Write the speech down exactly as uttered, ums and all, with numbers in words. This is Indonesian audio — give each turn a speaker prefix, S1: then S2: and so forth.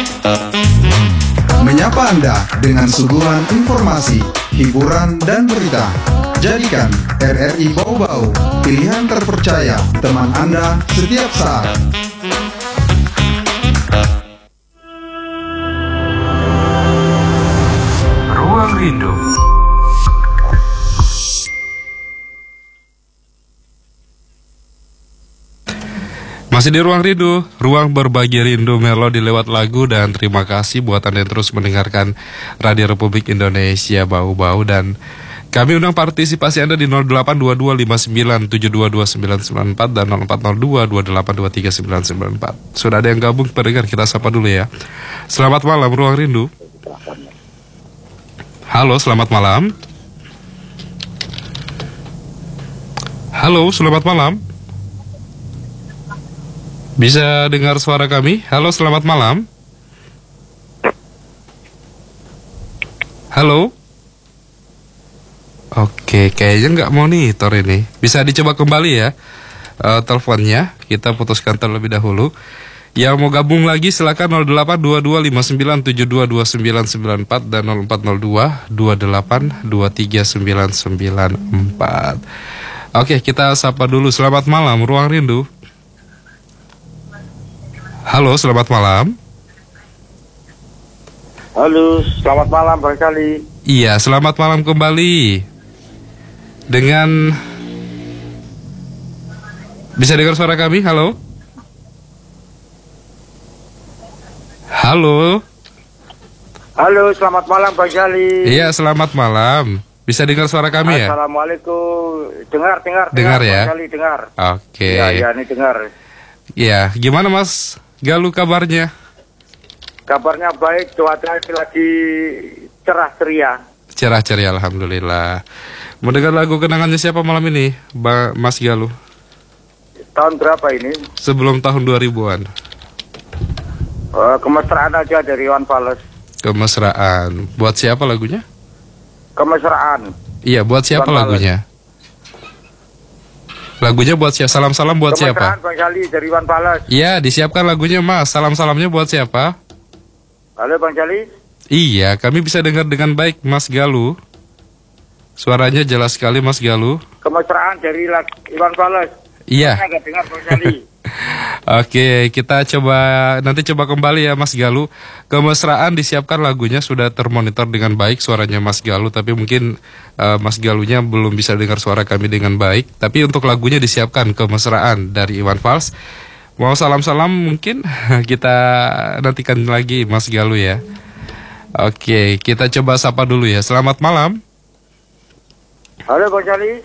S1: Menyapa Anda dengan suguhan informasi, hiburan, dan berita. Jadikan R R I Bau Bau pilihan terpercaya teman Anda setiap saat.
S2: Ruang Rindu. Masih di Ruang Rindu, ruang berbagi rindu melodi lewat lagu. Dan terima kasih buat Anda yang terus mendengarkan Radio Republik Indonesia Bau Bau. Dan kami undang partisipasi Anda di nol delapan dua dua lima sembilan tujuh dua dua sembilan sembilan empat dan nol empat nol dua dua delapan dua tiga sembilan sembilan empat. Sudah ada yang gabung, pendengar, kita sapa dulu ya. Selamat malam Ruang Rindu. Halo, selamat malam. Halo, selamat malam. Bisa dengar suara kami? Halo, selamat malam. Halo. Oke, kayaknya nggak monitor ini. Bisa dicoba kembali ya uh, teleponnya. Kita putuskan terlebih dahulu. Yang mau gabung lagi silakan nol delapan dua dua lima sembilan tujuh dua dua sembilan sembilan empat dan nol empat nol dua dua delapan dua tiga sembilan sembilan empat. Oke, kita sapa dulu. Selamat malam Ruang Rindu. Halo, selamat malam.
S3: Halo, selamat malam barangkali.
S2: Iya, selamat malam kembali. Dengan bisa dengar suara kami? Halo. Halo.
S3: Halo, selamat malam barangkali.
S2: Iya, selamat malam. Bisa dengar suara kami ya?
S3: Assalamualaikum. Dengar, dengar,
S2: dengar, dengar ya.
S3: Barangkali dengar.
S2: Oke.
S3: Iya, iya, ini dengar.
S2: Iya, gimana Mas Galuh kabarnya?
S3: Kabarnya baik, cuaca lagi cerah ceria.
S2: Cerah ceria, alhamdulillah. Mau dengar lagu kenangannya siapa malam ini, ba Mas Galuh?
S3: Tahun berapa ini?
S2: Sebelum tahun dua ribuan.
S3: Uh, kemesraan aja dari Iwan Fals.
S2: Kemesraan. Buat siapa lagunya?
S3: Kemesraan.
S2: Iya, buat siapa
S3: Iwan
S2: lagunya? Fals. Lagunya buat siapa? Salam-salam buat siapa?
S3: Kemesraan barangkali dari Iwan Fals.
S2: Iya, disiapkan lagunya Mas. Salam-salamnya buat siapa?
S3: Halo Bang Jali.
S2: Iya, kami bisa dengar dengan baik Mas Galuh. Suaranya jelas sekali Mas Galuh.
S3: Kemesraan dari Iwan Fals.
S2: Iya.
S3: Saya nggak dengar Bang Jali.
S2: Oke, kita coba nanti coba kembali ya Mas Galuh. Kemesraan disiapkan lagunya sudah termonitor dengan baik suaranya Mas Galuh, tapi mungkin uh, Mas Galuhnya belum bisa dengar suara kami dengan baik. Tapi untuk lagunya disiapkan Kemesraan dari Iwan Fals. Mau salam-salam mungkin kita nantikan lagi Mas Galuh ya. Oke, kita coba sapa dulu ya. Selamat malam.
S3: Halo Bang Jali.